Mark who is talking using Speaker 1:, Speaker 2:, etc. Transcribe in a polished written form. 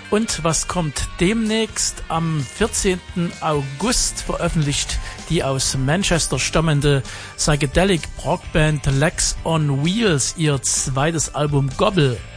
Speaker 1: Und was kommt demnächst? Am 14. August veröffentlicht die aus Manchester stammende Psychedelic Rockband Legs on Wheels ihr zweites Album Gobble.